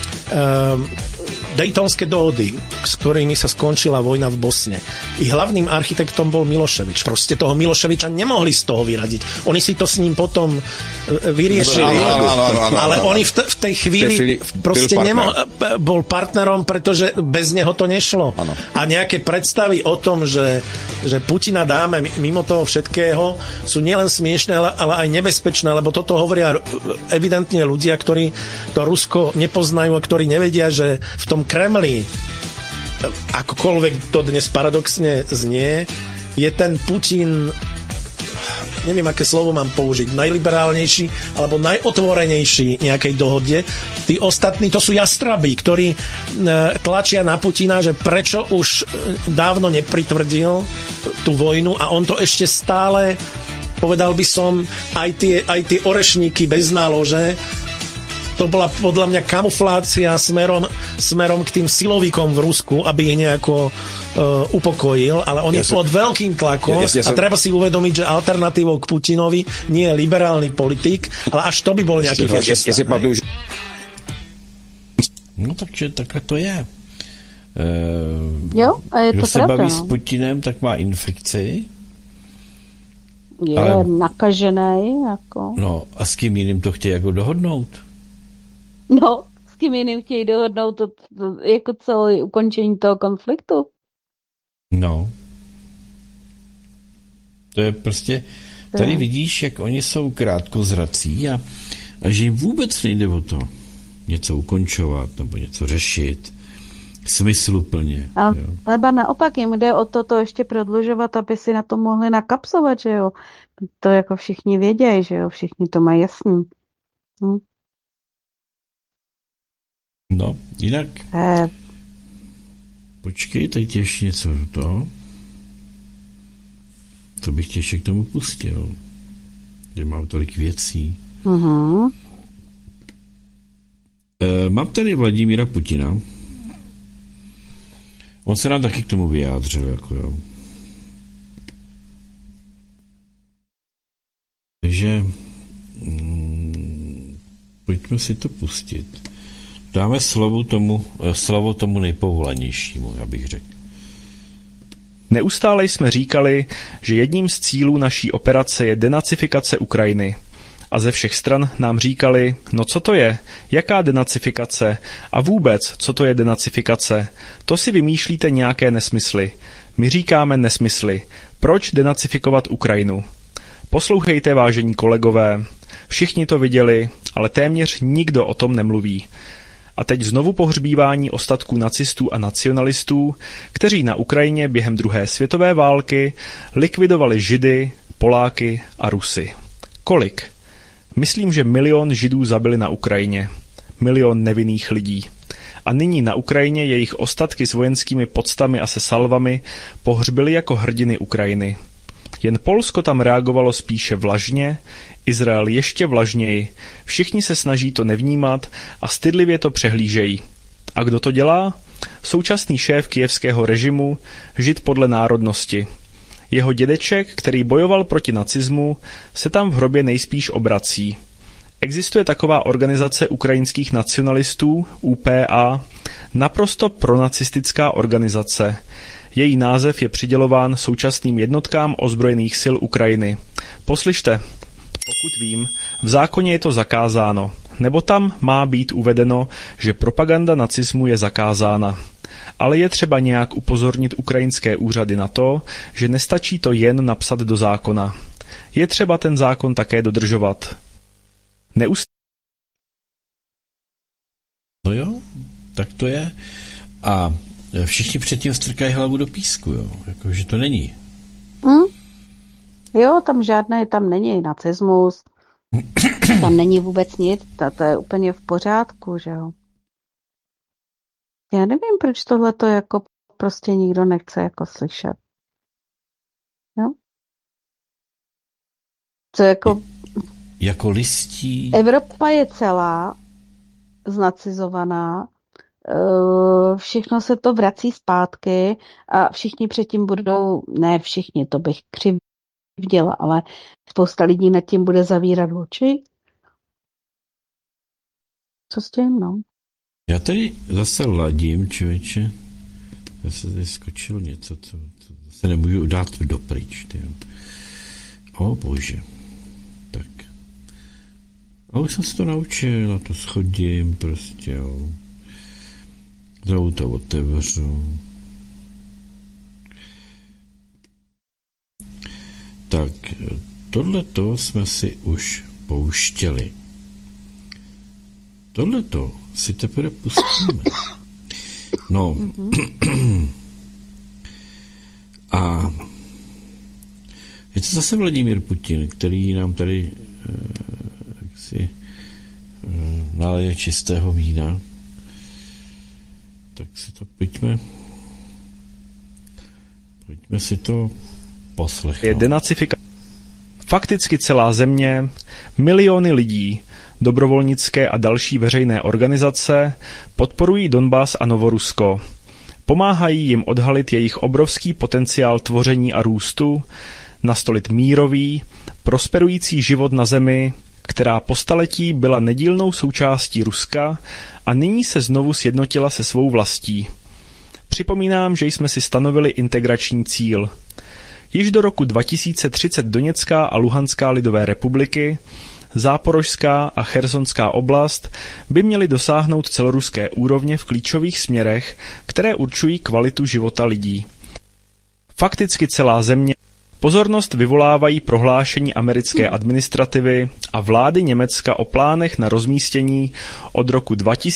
Daytonské dohody, s ktorými sa skončila vojna v Bosne. Ich hlavným architektom bol Miloševič. Proste toho Miloševiča nemohli z toho vyradiť. Oni si to s ním potom vyriešili, ale oni v tej chvíli proste bol partnerom, pretože bez neho to nešlo. A nejaké predstavy o tom, že Putina dáme mimo toho všetkého, sú nielen smiešné, ale aj nebezpečné, lebo toto hovoria evidentne ľudia, ktorí to Rusko nepoznajú a ktorí nevedia, že v tom Kremli, akokoľvek to dnes paradoxne znie, je ten Putin, neviem, aké slovo mám použiť, najliberálnejší alebo najotvorenejší nejakej dohode. Tí ostatní, to sú jastrabí, ktorí tlačia na Putina, že prečo už dávno nepritvrdil tú vojnu a on to ešte stále, povedal by som, aj tie orešníky bez nálože. To bola podľa mňa kamuflácia smerom k tým silovíkom v Rusku, aby ich nejako upokojil, ale on je pod veľkým tlakom a treba si uvedomiť, že alternatívou k Putinovi nie je liberálny politik, ale až to by bol nejaký fašista. No takže takhle to je. Jo, a je kdo to se pravda, baví no. s Putinem, tak má infekci. Je nakažený, jako. No a s kým jiným to chtějí jako dohodnout? No, s kým jiným chtějí dohodnout to jako celé ukončení toho konfliktu? No. To je prostě, tady vidíš, jak oni jsou krátkozrací a že jim vůbec nejde o to něco ukončovat nebo něco řešit smysluplně. Ale naopak jim jde o to ještě prodlužovat, aby si na to mohli nakapsovat, že jo. To jako všichni vědějí, že jo, všichni to mají jasný. No, jinak počkej, tady tě ještě něco to bych tě ještě k tomu pustil. Že mám tolik věcí. Mhm. Mám tady Vladimíra Putina. On se nám taky k tomu vyjádřil, jako jo. Takže pojďme si to pustit. Dáme slovo tomu nejpovolanějšímu, já bych řekl. Neustále jsme říkali, že jedním z cílů naší operace je denacifikace Ukrajiny. A ze všech stran nám říkali, no co to je, jaká denacifikace a vůbec, co to je denacifikace. To si vymýšlíte nějaké nesmysly. My říkáme nesmysly. Proč denacifikovat Ukrajinu? Poslouchejte, vážení kolegové. Všichni to viděli, ale téměř nikdo o tom nemluví. A teď znovu pohřbívání ostatků nacistů a nacionalistů, kteří na Ukrajině během druhé světové války likvidovali Židy, Poláky a Rusy. Kolik? Myslím, že 1 milion Židů zabili na Ukrajině. 1 milion nevinných lidí. A nyní na Ukrajině jejich ostatky s vojenskými poctami a se salvami pohřbili jako hrdiny Ukrajiny. Jen Polsko tam reagovalo spíše vlažně, Izrael ještě vlažněji. Všichni se snaží to nevnímat a stydlivě to přehlížejí. A kdo to dělá? Současný šéf kyjevského režimu, Žid podle národnosti. Jeho dědeček, který bojoval proti nacismu, se tam v hrobě nejspíš obrací. Existuje taková organizace ukrajinských nacionalistů, UPA, naprosto pronacistická organizace. Její název je přidělován současným jednotkám ozbrojených sil Ukrajiny. Poslyšte, pokud vím, v zákoně je to zakázáno, nebo tam má být uvedeno, že propaganda nacismu je zakázána. Ale je třeba nějak upozornit ukrajinské úřady na to, že nestačí to jen napsat do zákona. Je třeba ten zákon také dodržovat. No jo, tak to je. A všichni předtím strkají hlavu do písku, jo. Jakože to není. Jo, tam není nacismus, tam není vůbec nic, to je úplně v pořádku, že jo. Já nevím, proč tohleto jako prostě nikdo nechce jako slyšet. Jo? Co jako listí. Evropa je celá znacizovaná, všechno se to vrací zpátky a všichni předtím budou, ne všichni, to bych křivděla, ale spousta lidí nad tím bude zavírat oči. Co s tím, no? Já tady zase ladím, člověče. Já se tady skočil něco, co se nemůžu dát dopryč. O bože. Tak. A už jsem se to naučil, na to schodím prostě, jo. Znovu to otevřu. Tak, tohleto jsme si už pouštěli. Tohleto si teprve pustíme. No. A je to zase Vladimír Putin, který nám tady naleje čistého vína. Tak si to pojďme si to poslechnout. Je denacifikace. Fakticky celá země, miliony lidí, dobrovolnické a další veřejné organizace podporují Donbas a Novorusko. Pomáhají jim odhalit jejich obrovský potenciál tvoření a růstu, nastolit mírový, prosperující život na zemi, která po staletí byla nedílnou součástí Ruska a nyní se znovu sjednotila se svou vlastí. Připomínám, že jsme si stanovili integrační cíl. Již do roku 2030 Doněcká a Luhanská lidové republiky, Záporožská a Chersonská oblast by měly dosáhnout celoruské úrovně v klíčových směrech, které určují kvalitu života lidí. Fakticky celá země. Pozornost vyvolávají prohlášení americké administrativy a vlády Německa o plánech na rozmístění od roku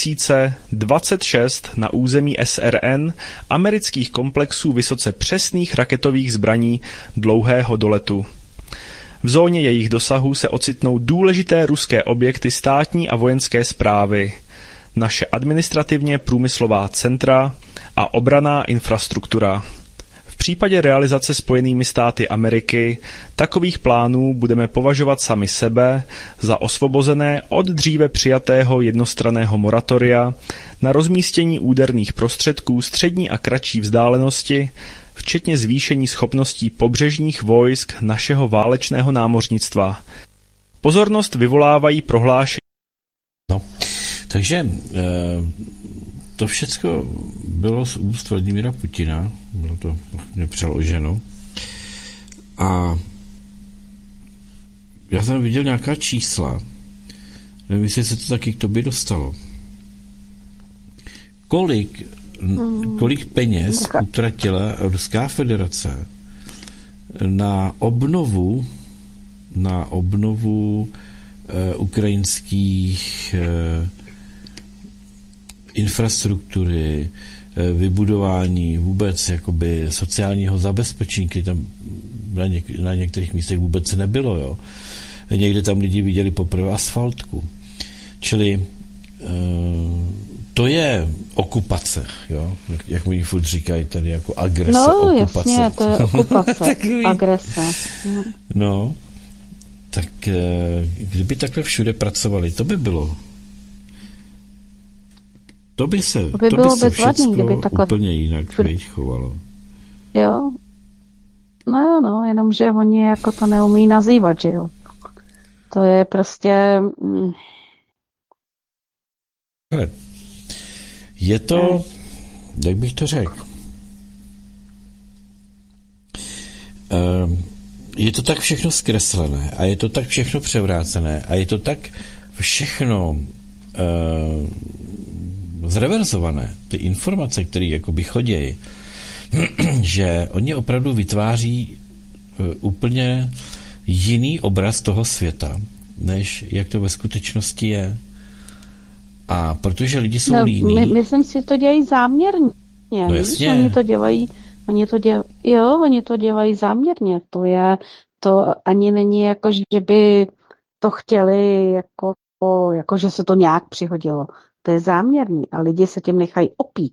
2026 na území SRN amerických komplexů vysoce přesných raketových zbraní dlouhého doletu. V zóně jejich dosahu se ocitnou důležité ruské objekty státní a vojenské správy, naše administrativně průmyslová centra a obranná infrastruktura. V případě realizace Spojenými státy Ameriky takových plánů budeme považovat sami sebe za osvobozené od dříve přijatého jednostranného moratoria na rozmístění úderných prostředků střední a kratší vzdálenosti, včetně zvýšení schopností pobřežních vojsk našeho válečného námořnictva. Pozornost vyvolávají prohlášení. No, takže to všecko bylo z úst Vladimíra Putina, bylo to nepřeloženo. A já jsem viděl nějaká čísla, nevím, jestli se to taky k tobě dostalo. Kolik peněz utratila Ruská federace na obnovu ukrajinských infrastruktury, vybudování vůbec jakoby sociálního zabezpečení, který tam na některých místech vůbec nebylo. Jo. Někde tam lidi viděli poprvé asfaltku. Čili to je okupace, jo? Jak mi furt říkají tady, jako agrese, okupace. No jasně, to je okupace, agrese. No, tak kdyby takhle všude pracovali, to by bylo. To by se všechno úplně jinak chovalo. Jo. No, jenomže oni jako to neumí nazývat, že jo. To je prostě... Je to, jak bych to řekl, je to tak všechno zkreslené a je to tak všechno převrácené a je to tak všechno zreverzované, ty informace, které jakoby chodějí, že oni opravdu vytváří úplně jiný obraz toho světa, než jak to ve skutečnosti je. A protože lidi jsou líní... Myslím si, to dělají záměrně. No jasně. Oni to dělají záměrně. To ani není jako, že by to chtěli, jako že se to nějak přihodilo. To je záměrný a lidi se tím nechají opít.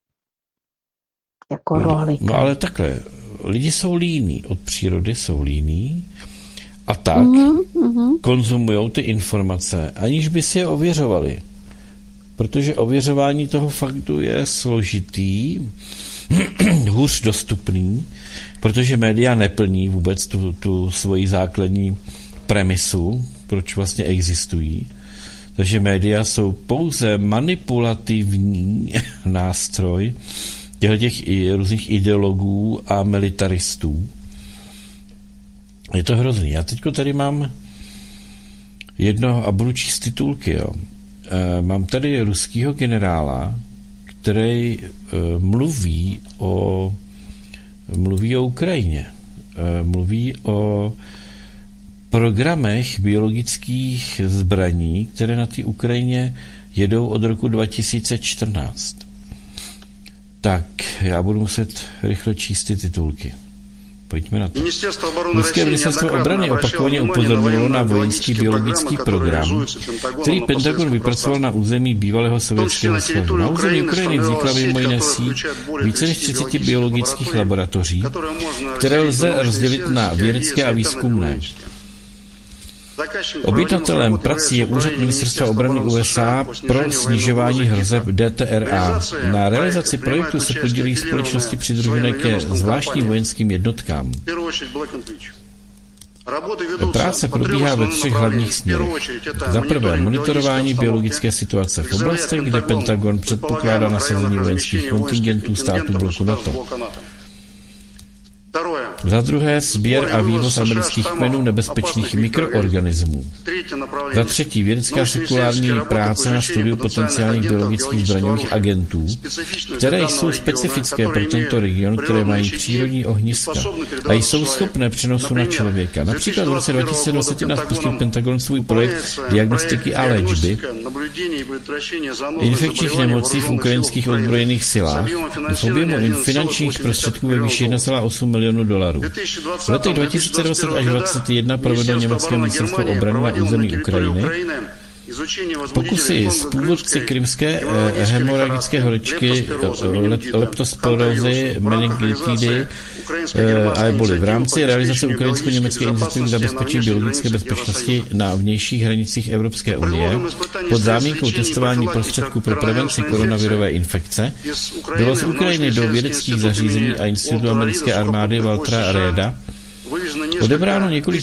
Jako rohlík. No ale takhle, lidi jsou líní, od přírody jsou líní a tak konzumujou ty informace, aniž by si je ověřovali. Protože ověřování toho faktu je složitý, hůř dostupný, protože média neplní vůbec tu svoji základní premisu, proč vlastně existují. Takže média jsou pouze manipulativní nástroj těch různých ideologů a militaristů. Je to hrozný. Já teďko tady mám jednoho a budu číst titulky, jo. Mám tady ruskýho generála, který mluví o Ukrajině. Mluví o programech biologických zbraní, které na té Ukrajině jedou od roku 2014. Tak, já budu muset rychle číst ty titulky. Pojďme na to. Ruské ministerstvo obrany opakovaně upozornilo na vojenský biologický program, který Pentagon vypracoval na území bývalého sovětského svazu. Na území Ukrajiny vznikla mimo jiné síť více než 30 biologických laboratoří, které lze rozdělit na vědecké a výzkumné. Objednatelem prací je úřad ministerstva obrany USA pro snižování hrozeb DTRA. Na realizaci projektu se podílí společnosti přidružené ke zvláštním vojenským jednotkám. Práce probíhá ve 3 hlavních směrech. Za prvé, monitorování biologické situace v oblastech, kde Pentagon předpokládá nasazení vojenských kontingentů států bloku NATO. Za druhé, sběr a vývoz amerických kmenů nebezpečných mikroorganismů. Za třetí, vědecká sekulární práce na studiu potenciálních biologických zbraňových agentů, které jsou specifické pro tento region, které mají přírodní ohniska a jsou schopné přenosu na člověka. Například v roce 2021 spustil Pentagon svůj projekt diagnostiky a léčby infekčních nemocí v ukrajinských ozbrojených silách v objemu finančních prostředků ve výši 1,8 milionů dolarů. V letech 2020 až 2021 provedlo německé ministerstvo obrany na území Ukrajiny Pokusy s původci krymské hemoragické horečky, leptospirózy, meningitidy a eboli v rámci realizace ukrajinsko-německé iniciativy zabezpečení biologické bezpečnosti na vnějších hranicích Evropské unie pod záminkou testování prostředků pro prevenci koronavirové infekce bylo z Ukrajiny do vědeckých zařízení a institutu americké armády Waltera Reeda odebráno několik